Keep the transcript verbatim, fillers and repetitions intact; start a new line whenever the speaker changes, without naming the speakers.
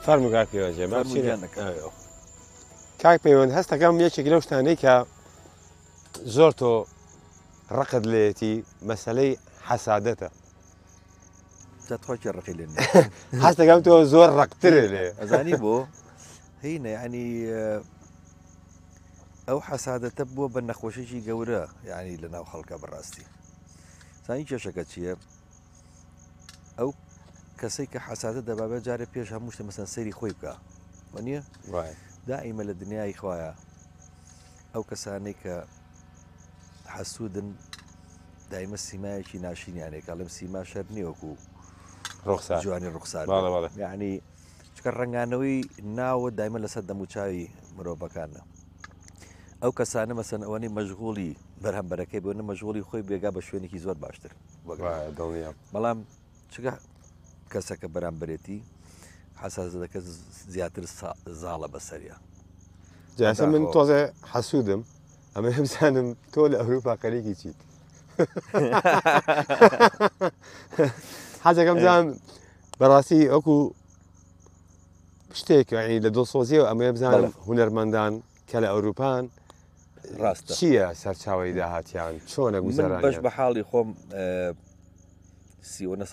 فەرموو کاک پەیوەند جێ
فەرموویانەکە
کاک پەیوەند هەستەکەم یەکێک لەو شتانەی کە زۆر تۆ ڕقت لێتی مەسەلەی حەسادەتە
تۆکێ ڕقی لێ
هەستەکەم تۆ زۆر ڕقترە لێ
ئەزانی بۆ هینە ینی ئەو حەسادەتە بووە بە نەخۆشیی گەورە یعنی لە ناو خەڵکە بەڕاستی زانی کێشەکە چییە؟ ئەو کەسێک کە حەسادە دەبابێت جارێ پێش هەموو شتە مەسەن سەیری خۆی بکە وەنیە؟ دائیمە لە دنیای خوایە ئەو کەسانەی کە حەسوودن دایمە سیمایەکی ناشینیانێکە لەم سیما شەر نیوەکو
ڕوخسار
جوانی ڕوخسار یعنی چکە ڕنگانەوەی ناوە دایمە لەسەر دەموچاوی مرۆڤەکانە ئەو کەسانە مەسەن ئەوەی مەژغوڵی بەرهەمبەرەکەی بۆنە مەژغوڵی خۆی بێگا بە شوێنێکی زۆر باشتر بەڵام چگە کەسەکە بەرامبەرێتی حەساسەکە زیاتر زاڵە بەسەریە
جاسە من تۆزە حەسوودم ئەمە هەمزانم تۆ لە ئەوروپا قەرێکی چیت حەزەکەم زانم بەڕاستی ئەوکو شتێک لە دڵسۆزیەوە ئەمە بزانم هونەرمەندان کە لە ئەوروپان
ڕاستە
چییە سەرچاوی داهاتیان چۆنە گوزەران
بەش بە حاڵی خۆم سیوەنە